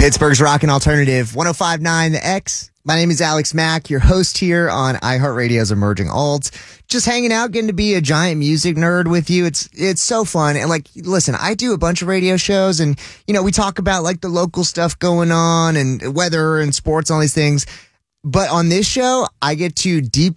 Pittsburgh's Rockin' Alternative, 105.9 The X. My name is Alex Mack, your host here on iHeartRadio's Emerging Alts. Just hanging out, getting to be a giant music nerd with you. It's so fun. And listen, I do a bunch of radio shows and, we talk about the local stuff going on and weather and sports and all these things. But on this show, I get to deep